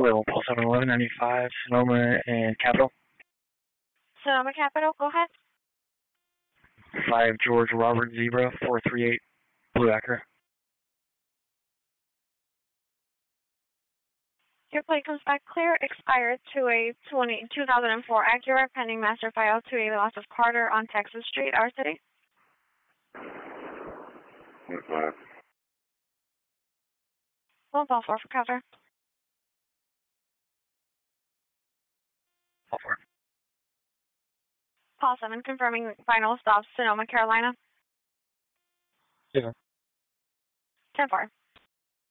Roll Pulse 71195, Sonoma and Capital. Sonoma Capital, go ahead. 5 George Robert Zebra 438 Blue Acura. Your plate comes back clear, expired to a 2004 Acura, pending master file to a loss of Carter on Texas Street, our city. 25. 1 4 for cover. All 4. Call 7, confirming final stop, Sonoma, Carolina. Yeah. 10-4.